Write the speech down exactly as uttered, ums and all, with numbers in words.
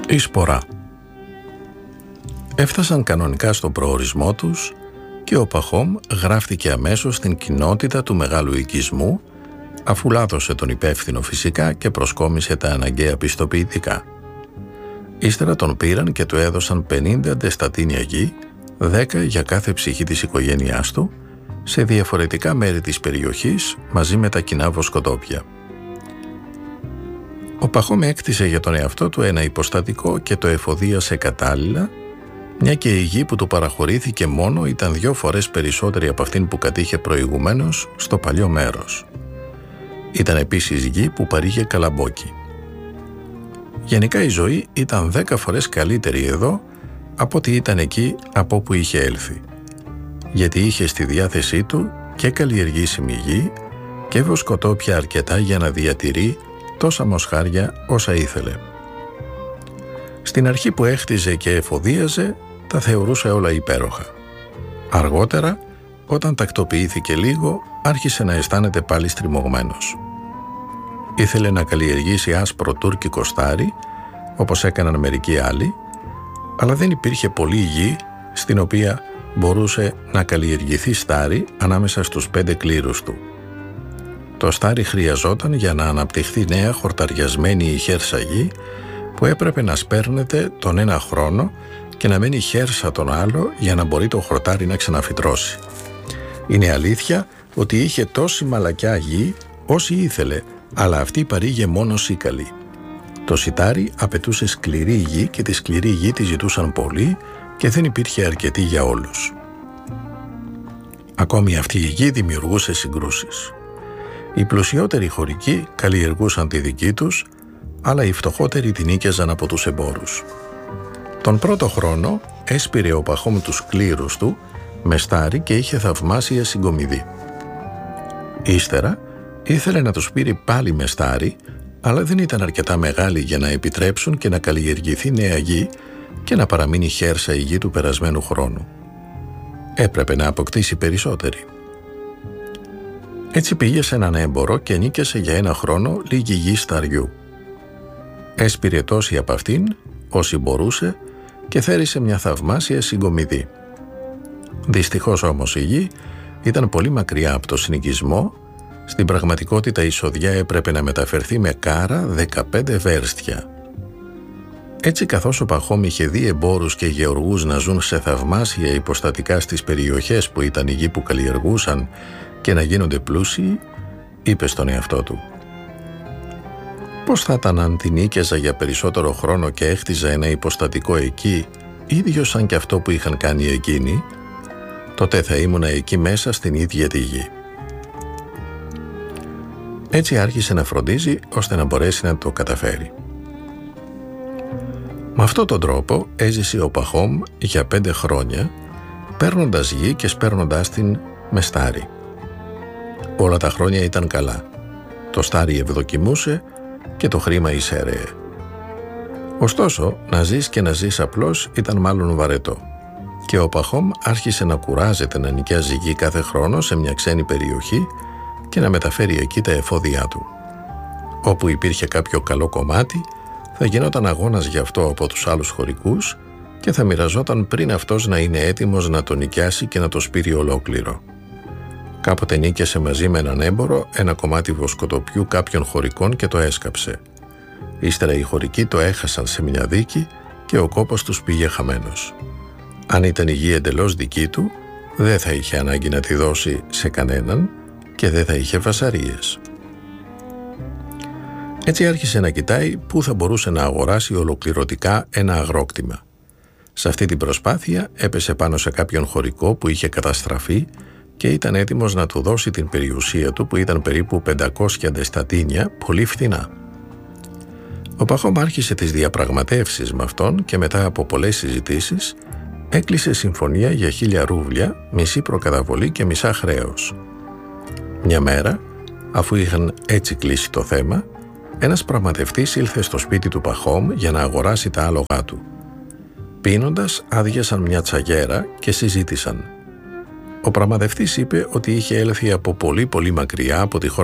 Η Σπορά. Έφτασαν κανονικά στον προορισμό τους και ο Παχόμ γράφτηκε αμέσως στην κοινότητα του μεγάλου οικισμού, αφού λάδωσε τον υπεύθυνο φυσικά και προσκόμισε τα αναγκαία πιστοποιητικά. Ύστερα τον πήραν και του έδωσαν πενήντα ντεστατίνια γη, δέκα για κάθε ψυχή της οικογένειάς του, σε διαφορετικά μέρη της περιοχής μαζί με τα κοινά βοσκοτόπια. Ο Παχόμ έκτισε για τον εαυτό του ένα υποστατικό και το εφοδίασε κατάλληλα, μια και η γη που του παραχωρήθηκε μόνο ήταν δυο φορές περισσότερη από αυτήν που κατήχε προηγουμένως στο παλιό μέρος. Ήταν επίσης γη που παρήγε καλαμπόκι. Γενικά η ζωή ήταν δέκα φορές καλύτερη εδώ από ό,τι ήταν εκεί από όπου είχε έλθει, γιατί είχε στη διάθεσή του και καλλιεργήσιμη γη και βοσκοτόπια αρκετά για να διατηρεί τόσα μοσχάρια όσα ήθελε. Στην αρχή που έχτιζε και εφοδίαζε, τα θεωρούσε όλα υπέροχα. Αργότερα, όταν τακτοποιήθηκε λίγο, άρχισε να αισθάνεται πάλι στριμωγμένος. Ήθελε να καλλιεργήσει άσπρο τούρκικο στάρι, όπως έκαναν μερικοί άλλοι, αλλά δεν υπήρχε πολλή γη στην οποία μπορούσε να καλλιεργηθεί στάρι ανάμεσα στους πέντε κλήρους του. Το στάρι χρειαζόταν για να αναπτυχθεί νέα χορταριασμένη η χέρσα γη, που έπρεπε να σπέρνεται τον ένα χρόνο και να μένει χέρσα τον άλλο για να μπορεί το χορτάρι να ξαναφυτρώσει. Είναι αλήθεια ότι είχε τόση μαλακιά γη όση ήθελε, αλλά αυτή παρήγε μόνο σίκαλη. Το σιτάρι απαιτούσε σκληρή γη και τη σκληρή γη τη ζητούσαν πολύ και δεν υπήρχε αρκετή για όλους. Ακόμη αυτή η γη δημιουργούσε συγκρούσεις. Οι πλουσιότεροι χωρικοί καλλιεργούσαν τη δική τους, αλλά οι φτωχότεροι την νίκιαζαν από τους εμπόρους. Τον πρώτο χρόνο έσπηρε ο Παχόμ τους κλήρους του με στάρι και είχε θαυμάσια συγκομιδή. Ύστερα ήθελε να τους πήρε πάλι με στάρι, αλλά δεν ήταν αρκετά μεγάλοι για να επιτρέψουν και να καλλιεργηθεί νέα γη και να παραμείνει χέρσα η γη του περασμένου χρόνου. Έπρεπε να αποκτήσει περισσότερη. Έτσι πήγε σε έναν έμπορο και νίκησε για ένα χρόνο λίγη γη σταριού. Έσπηρε τόση από αυτήν όσοι μπορούσε και θέρισε μια θαυμάσια συγκομιδή. Δυστυχώς όμως η γη ήταν πολύ μακριά από το συνοικισμό. Στην πραγματικότητα η σοδιά έπρεπε να μεταφερθεί με κάρα δεκαπέντε βέρστια. Έτσι, καθώς ο Παχόμ είχε δει εμπόρους και γεωργούς να ζουν σε θαυμάσια υποστατικά στις περιοχές που ήταν η γη που καλλιεργούσαν και να γίνονται πλούσιοι, είπε στον εαυτό του: «Πώς θα ήταν αν την νίκιαζα για περισσότερο χρόνο και έχτιζα ένα υποστατικό εκεί, ίδιο σαν και αυτό που είχαν κάνει εκείνοι, τότε θα ήμουνα εκεί μέσα στην ίδια τη γη». Έτσι άρχισε να φροντίζει ώστε να μπορέσει να το καταφέρει. Με αυτόν τον τρόπο έζησε ο Παχόμ για πέντε χρόνια, παίρνοντας γη και σπέρνοντάς την με στάρι. Όλα τα χρόνια ήταν καλά. Το στάρι ευδοκιμούσε και το χρήμα εισέρεε. Ωστόσο, να ζεις και να ζεις απλώς ήταν μάλλον βαρετό. Και ο Παχόμ άρχισε να κουράζεται να νοικιάζει γη κάθε χρόνο σε μια ξένη περιοχή και να μεταφέρει εκεί τα εφόδια του. Όπου υπήρχε κάποιο καλό κομμάτι, θα γινόταν αγώνας γι' αυτό από τους άλλους χωρικούς και θα μοιραζόταν πριν αυτός να είναι έτοιμος να το νοικιάσει και να το σπείρει ολόκληρο. Κάποτε νίκιασε μαζί με έναν έμπορο ένα κομμάτι βοσκοτοπιού κάποιων χωρικών και το έσκαψε. Ύστερα οι χωρικοί το έχασαν σε μια δίκη και ο κόπος τους πήγε χαμένος. Αν ήταν η γη εντελώς δική του, δεν θα είχε ανάγκη να τη δώσει σε κανέναν και δεν θα είχε βασαρίες. Έτσι άρχισε να κοιτάει πού θα μπορούσε να αγοράσει ολοκληρωτικά ένα αγρόκτημα. Σε αυτή την προσπάθεια έπεσε πάνω σε κάποιον χωρικό που είχε καταστραφεί και ήταν έτοιμος να του δώσει την περιουσία του, που ήταν περίπου πεντακόσια ντεστατίνια, πολύ φθηνά. Ο Παχόμ άρχισε τις διαπραγματεύσεις με αυτόν και μετά από πολλές συζητήσεις έκλεισε συμφωνία για χίλια ρούβλια, μισή προκαταβολή και μισά χρέος. Μια μέρα, αφού είχαν έτσι κλείσει το θέμα, ένας πραγματευτής ήλθε στο σπίτι του Παχόμ για να αγοράσει τα άλογά του. Πίνοντας, άδειασαν μια τσαγέρα και συζήτησαν. Ο πραγματευτής είπε ότι είχε έλθει από πολύ πολύ μακριά από τη χώρα